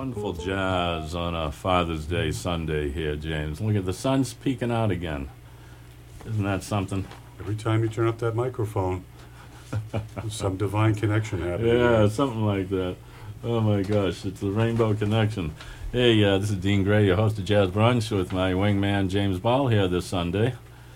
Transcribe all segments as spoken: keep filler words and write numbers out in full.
Wonderful jazz on a Father's Day Sunday here, James. Look at the sun's peeking out again. Isn't that something? Every time you turn up that microphone, there's some divine connection happening. Yeah, something like that. Oh my gosh, it's the Rainbow Connection. Hey, uh, this is Dean Gray, your host of Jazz Brunch with my wingman James Ball here this Sunday.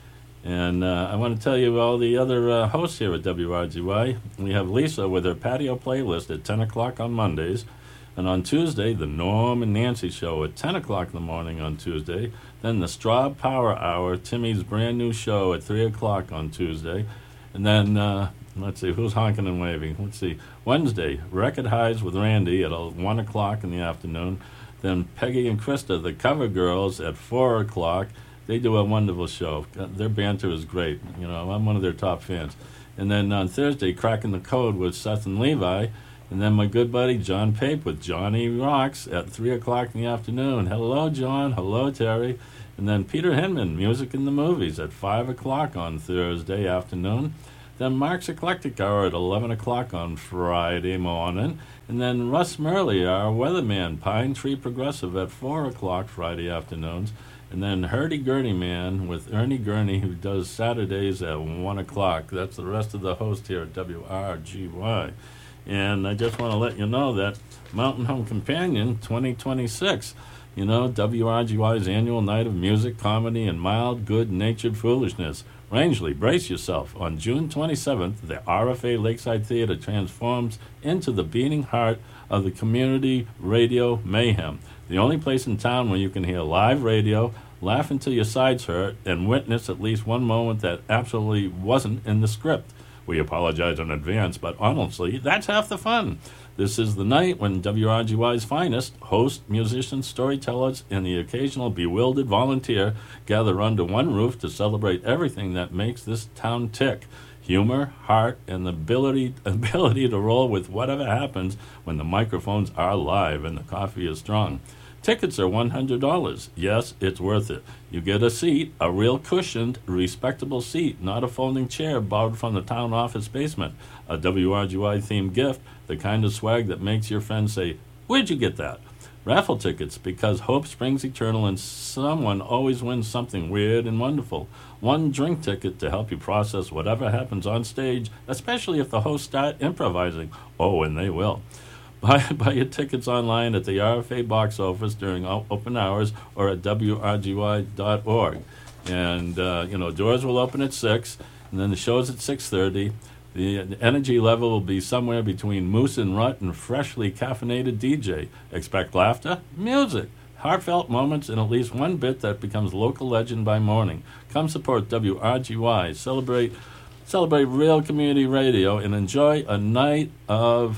And uh, I want to tell you all the other uh, hosts here at W R G Y. We have Lisa with her patio playlist at ten o'clock on Mondays. And on Tuesday, the Norm and Nancy show at ten o'clock in the morning on Tuesday. Then the Straw Power Hour, Timmy's brand new show at three o'clock on Tuesday. And then, uh, let's see, who's honking and waving? Let's see, Wednesday, Record Highs with Randy at one o'clock in the afternoon. Then Peggy and Krista, the Cover Girls, at four o'clock. They do a wonderful show. Their banter is great. You know, I'm one of their top fans. And then on Thursday, Cracking the Code with Seth and Levi. And then my good buddy John Pape with Johnny Rocks at three o'clock in the afternoon. Hello, John. Hello, Terry. And then Peter Hinman, Music in the Movies, at five o'clock on Thursday afternoon. Then Mark's Eclectic Hour at eleven o'clock on Friday morning. And then Russ Murley, our weatherman, Pine Tree Progressive, at four o'clock Friday afternoons. And then Hurdy Gurney Man with Ernie Gurney, who does Saturdays at one o'clock. That's the rest of the host here at W R G Y. And I just want to let you know that Mountain Home Companion twenty twenty-six, you know, W R G Y's annual night of music, comedy, and mild, good-natured foolishness. Rangeley, brace yourself. On June twenty-seventh, the R F A Lakeside Theater transforms into the beating heart of the community radio mayhem. The only place in town where you can hear live radio, laugh until your sides hurt, and witness at least one moment that absolutely wasn't in the script. We apologize in advance, but honestly, that's half the fun. This is the night when W R G Y's finest, hosts, musicians, storytellers, and the occasional bewildered volunteer gather under one roof to celebrate everything that makes this town tick. Humor, heart, and the ability, ability to roll with whatever happens when the microphones are live and the coffee is strong. Tickets are one hundred dollars. Yes, it's worth it. You get a seat, a real cushioned, respectable seat, not a folding chair borrowed from the town office basement. A W R G Y-themed gift, the kind of swag that makes your friends say, "Where'd you get that?" Raffle tickets, because hope springs eternal and someone always wins something weird and wonderful. One drink ticket to help you process whatever happens on stage, especially if the hosts start improvising. Oh, and they will. Buy, buy your tickets online at the R F A box office during open hours or at W R G Y dot org. And, uh, you know, doors will open at six, and then the show's at six thirty. The, the energy level will be somewhere between Moose and Rut and freshly caffeinated D J. Expect laughter, music, heartfelt moments, and at least one bit that becomes local legend by morning. Come support W R G Y, celebrate, celebrate real community radio, and enjoy a night of...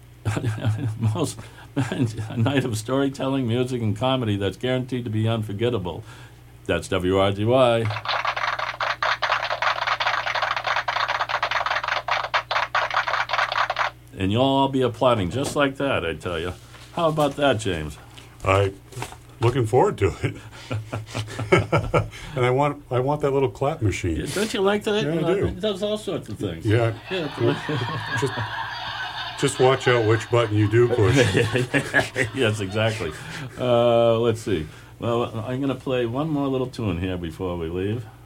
most a night of storytelling, music, and comedy that's guaranteed to be unforgettable. That's W R G Y. And you'll all be applauding just like that, I tell you. How about that, James? I looking forward to it. And I want I want that little clap machine. Don't you like that? Yeah, you I know, do. It does all sorts of things. Yeah. Yeah. Just Just watch out which button you do push. Yes, exactly. Uh, let's see. Well, I'm going to play one more little tune here before we leave.